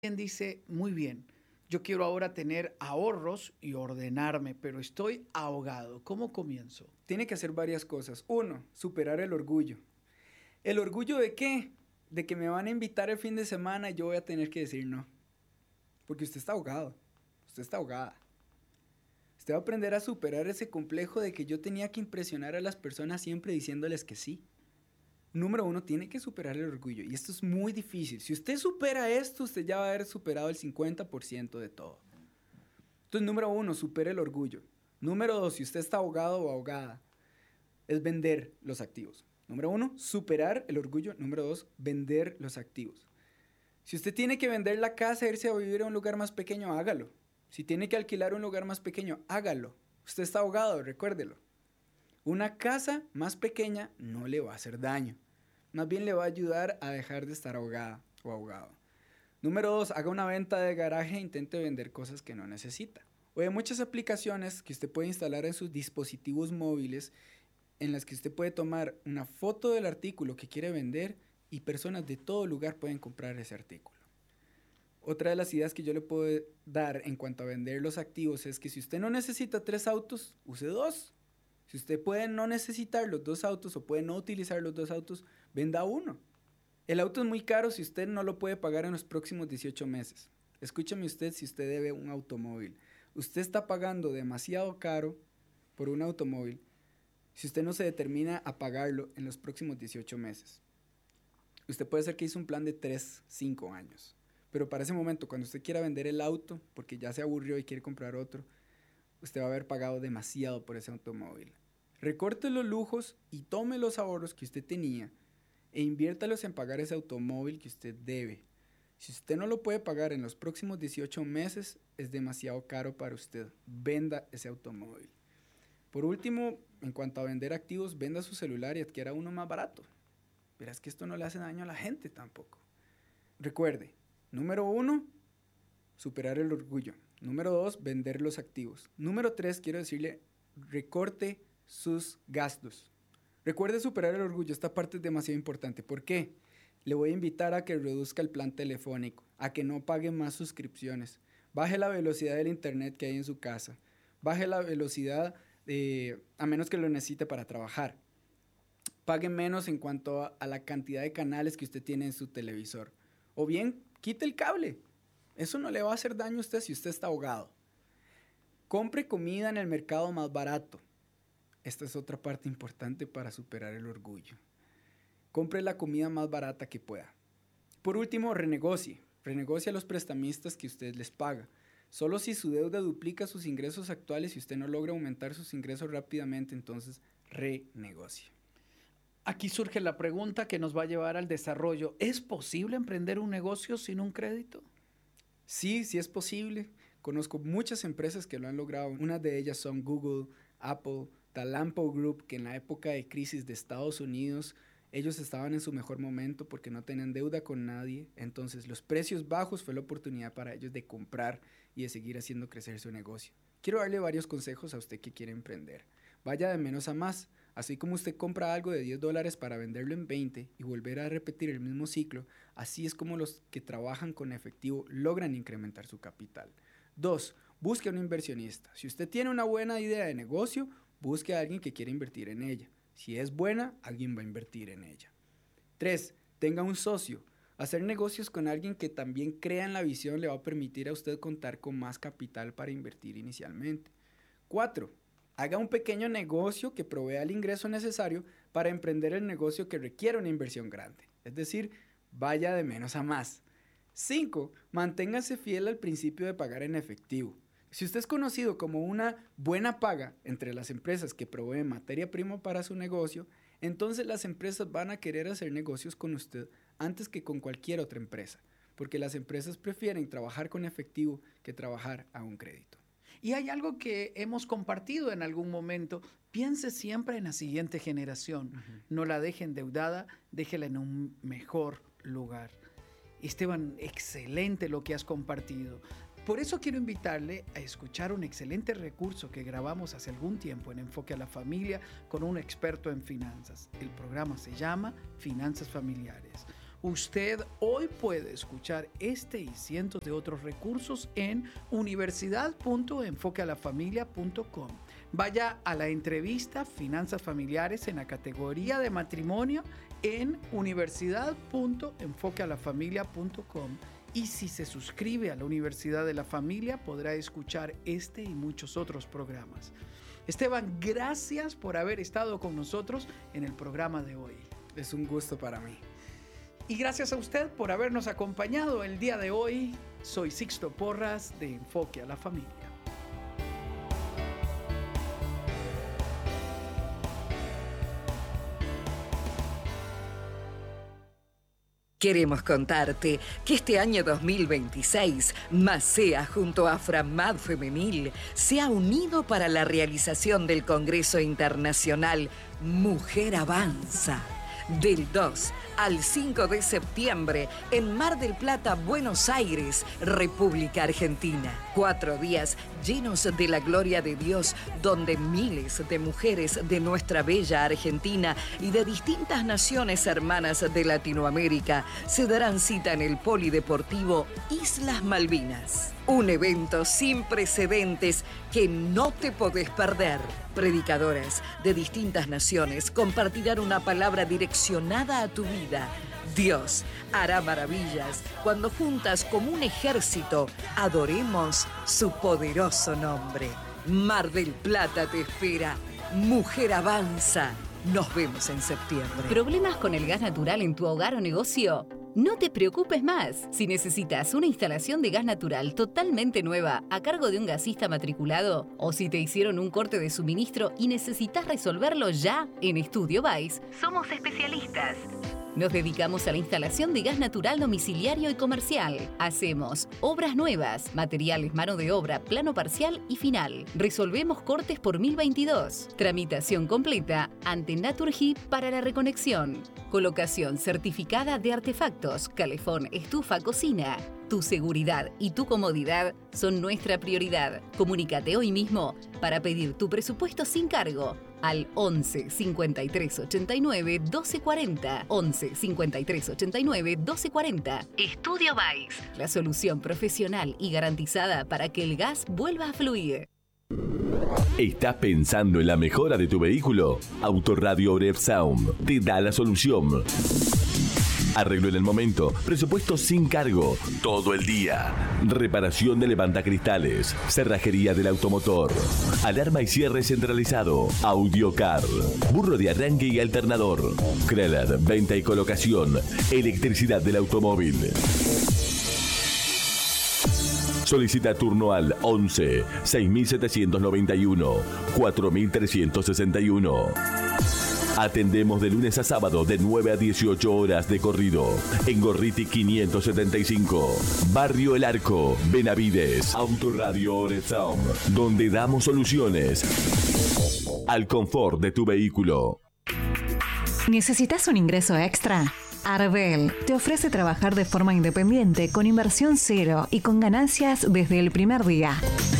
Quien dice, muy bien, yo quiero ahora tener ahorros y ordenarme, pero estoy ahogado. ¿Cómo comienzo? Tiene que hacer varias cosas. Uno, superar el orgullo. ¿El orgullo de qué? De que me van a invitar el fin de semana y yo voy a tener que decir no. Porque usted está ahogado. Usted está ahogada. Usted va a aprender a superar ese complejo de que yo tenía que impresionar a las personas siempre diciéndoles que sí. Número uno, tiene que superar el orgullo. Y esto es muy difícil. Si usted supera esto, usted ya va a haber superado el 50% de todo. Entonces, número uno, supere el orgullo. Número dos, si usted está ahogado o ahogada, es vender los activos. Número uno, superar el orgullo. Número dos, vender los activos. Si usted tiene que vender la casa e irse a vivir a un lugar más pequeño, hágalo. Si tiene que alquilar un lugar más pequeño, hágalo. Usted está ahogado, recuérdelo. Una casa más pequeña no le va a hacer daño. Más bien le va a ayudar a dejar de estar ahogada o ahogado. Número dos, haga una venta de garaje e intente vender cosas que no necesita. Hoy hay muchas aplicaciones que usted puede instalar en sus dispositivos móviles en las que usted puede tomar una foto del artículo que quiere vender y personas de todo lugar pueden comprar ese artículo. Otra de las ideas que yo le puedo dar en cuanto a vender los activos es que si usted no necesita 3 autos, use 2. Si usted puede no necesitar los 2 autos o puede no utilizar los 2 autos, venda uno. El auto es muy caro si usted no lo puede pagar en los próximos 18 meses. Escúchame usted si usted debe un automóvil. Usted está pagando demasiado caro por un automóvil si usted no se determina a pagarlo en los próximos 18 meses. Usted puede ser que hizo un plan de 3, 5 años. Pero para ese momento, cuando usted quiera vender el auto, porque ya se aburrió y quiere comprar otro, usted va a haber pagado demasiado por ese automóvil. Recorte los lujos y tome los ahorros que usted tenía e inviértalos en pagar ese automóvil que usted debe. Si usted no lo puede pagar en los próximos 18 meses, es demasiado caro para usted. Venda ese automóvil. Por último, en cuanto a vender activos, venda su celular y adquiera uno más barato. Verás que esto no le hace daño a la gente tampoco. Recuerde, número uno, superar el orgullo. Número dos, vender los activos. Número tres, quiero decirle, recorte sus gastos. Recuerde superar el orgullo, esta parte es demasiado importante. ¿Por qué? Le voy a invitar a que reduzca el plan telefónico, a que no pague más suscripciones. Baje la velocidad del internet que hay en su casa. Baje la velocidad, a menos que lo necesite para trabajar. Pague menos en cuanto a la cantidad de canales que usted tiene en su televisor. O bien, quite el cable. Eso no le va a hacer daño a usted si usted está ahogado. Compre comida en el mercado más barato. Esta es otra parte importante para superar el orgullo. Compre la comida más barata que pueda. Por último, renegocie. Renegocie a los prestamistas que usted les paga. Solo si su deuda duplica sus ingresos actuales y usted no logra aumentar sus ingresos rápidamente, entonces renegocie. Aquí surge la pregunta que nos va a llevar al desarrollo. ¿Es posible emprender un negocio sin un crédito? Sí, sí es posible. Conozco muchas empresas que lo han logrado. Una de ellas son Google, Apple, Talampo Group, que en la época de crisis de Estados Unidos, ellos estaban en su mejor momento porque no tenían deuda con nadie. Entonces, los precios bajos fue la oportunidad para ellos de comprar y de seguir haciendo crecer su negocio. Quiero darle varios consejos a usted que quiere emprender. Vaya de menos a más. Así como usted compra algo de $10 para venderlo en 20 y volver a repetir el mismo ciclo, así es como los que trabajan con efectivo logran incrementar su capital. 2. Busque a un inversionista. Si usted tiene una buena idea de negocio, busque a alguien que quiera invertir en ella. Si es buena, alguien va a invertir en ella. 3. Tenga un socio. Hacer negocios con alguien que también crea en la visión le va a permitir a usted contar con más capital para invertir inicialmente. 4. Haga un pequeño negocio que provea el ingreso necesario para emprender el negocio que requiere una inversión grande. Es decir, vaya de menos a más. 5. Manténgase fiel al principio de pagar en efectivo. Si usted es conocido como una buena paga entre las empresas que proveen materia prima para su negocio, entonces las empresas van a querer hacer negocios con usted antes que con cualquier otra empresa, porque las empresas prefieren trabajar con efectivo que trabajar a un crédito. Y hay algo que hemos compartido en algún momento. Piense siempre en la siguiente generación. No la deje endeudada, déjela en un mejor lugar. Esteban, excelente lo que has compartido. Por eso quiero invitarle a escuchar un excelente recurso que grabamos hace algún tiempo en Enfoque a la Familia con un experto en finanzas. El programa se llama Finanzas Familiares. Usted hoy puede escuchar este y cientos de otros recursos en universidad.enfoquealafamilia.com. Vaya a la entrevista Finanzas Familiares en la categoría de matrimonio en universidad.enfoquealafamilia.com. Y si se suscribe a la Universidad de la Familia, podrá escuchar este y muchos otros programas. Esteban, gracias por haber estado con nosotros en el programa de hoy. Es un gusto para mí. Y gracias a usted por habernos acompañado el día de hoy. Soy Sixto Porras de Enfoque a la Familia. Queremos contarte que este año 2026, Macea junto a Framad Femenil se ha unido para la realización del Congreso Internacional Mujer Avanza. Del 2 al 5 de septiembre en Mar del Plata, Buenos Aires, República Argentina. 4 días llenos de la gloria de Dios, donde miles de mujeres de nuestra bella Argentina y de distintas naciones hermanas de Latinoamérica se darán cita en el Polideportivo Islas Malvinas. Un evento sin precedentes que no te podés perder. Predicadoras de distintas naciones compartirán una palabra direccionada a tu vida. Dios hará maravillas cuando juntas como un ejército adoremos su poderoso nombre. Mar del Plata te espera. Mujer Avanza. Nos vemos en septiembre. ¿Problemas con el gas natural en tu hogar o negocio? No te preocupes más. Si necesitas una instalación de gas natural totalmente nueva a cargo de un gasista matriculado, o si te hicieron un corte de suministro y necesitas resolverlo ya, en Estudio Vice somos especialistas. Nos dedicamos a la instalación de gas natural domiciliario y comercial. Hacemos obras nuevas, materiales, mano de obra, plano parcial y final. Resolvemos cortes por 1022. Tramitación completa ante Naturgy para la reconexión. Colocación certificada de artefactos, calefón, estufa, cocina. Tu seguridad y tu comodidad son nuestra prioridad. Comunícate hoy mismo para pedir tu presupuesto sin cargo al 11 53 89 12 40. 11 53 89 12 40. Estudio Vice, la solución profesional y garantizada para que el gas vuelva a fluir. ¿Estás pensando en la mejora de tu vehículo? Autoradio Oref Sound te da la solución. Arreglo en el momento, presupuesto sin cargo, todo el día. Reparación de levantacristales, cerrajería del automotor, alarma y cierre centralizado, audiocar, burro de arranque y alternador, Kreller, venta y colocación, electricidad del automóvil. Solicita turno al 11 6791 4361. Atendemos de lunes a sábado de 9 a 18 horas de corrido. En Gorriti 575. Barrio El Arco, Benavides. Autoradio Oref Sound, donde damos soluciones al confort de tu vehículo. ¿Necesitas un ingreso extra? Arbel te ofrece trabajar de forma independiente con inversión cero y con ganancias desde el primer día.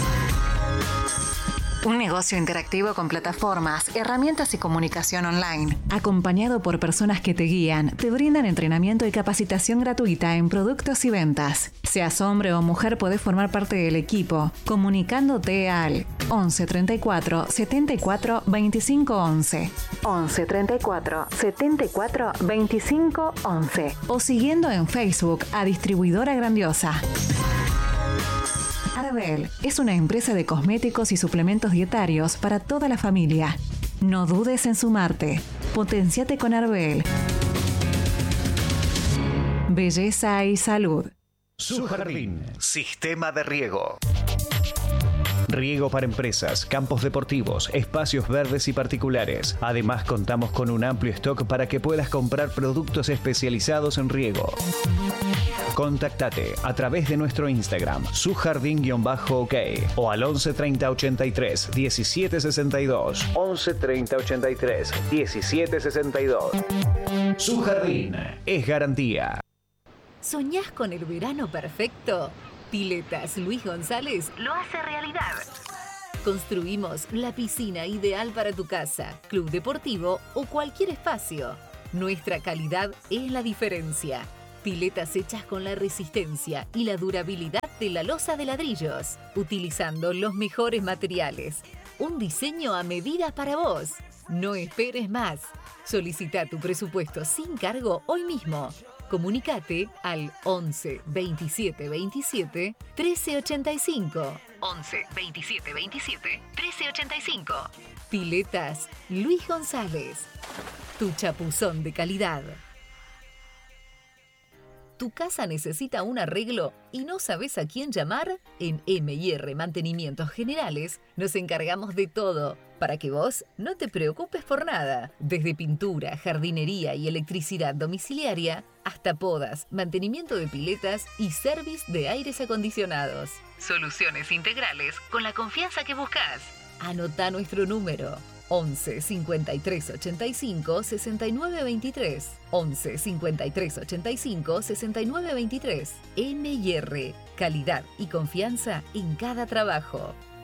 Un negocio interactivo con plataformas, herramientas y comunicación online. Acompañado por personas que te guían, te brindan entrenamiento y capacitación gratuita en productos y ventas. Seas hombre o mujer, podés formar parte del equipo comunicándote al 11 34 74 25 11. 11 34 74 25 11. O siguiendo en Facebook a Distribuidora Grandiosa. Arbel es una empresa de cosméticos y suplementos dietarios para toda la familia. No dudes en sumarte. Potenciate con Arbel. Belleza y salud. Su Jardín. Sistema de riego. Riego para empresas, campos deportivos, espacios verdes y particulares. Además, contamos con un amplio stock para que puedas comprar productos especializados en riego. Contactate a través de nuestro Instagram, sujardín_ok, o al 11 30 83 17 62. 11 30 83 17 62. Su Jardín es garantía. ¿Soñás con el verano perfecto? Piletas Luis González lo hace realidad. Construimos la piscina ideal para tu casa, club deportivo o cualquier espacio. Nuestra calidad es la diferencia. Piletas hechas con la resistencia y la durabilidad de la losa de ladrillos, utilizando los mejores materiales. Un diseño a medida para vos. No esperes más. Solicita tu presupuesto sin cargo hoy mismo. Comunicate al 11 27 27 1385. 11 27 27 1385. Piletas Luis González. Tu chapuzón de calidad. ¿Tu casa necesita un arreglo y no sabes a quién llamar? En M&R Mantenimientos Generales nos encargamos de todo para que vos no te preocupes por nada. Desde pintura, jardinería y electricidad domiciliaria hasta podas, mantenimiento de piletas y service de aires acondicionados. Soluciones integrales con la confianza que buscas. Anota nuestro número. 11 53 85 69 23. 11 53 85 69 23. M&R, calidad y confianza en cada trabajo.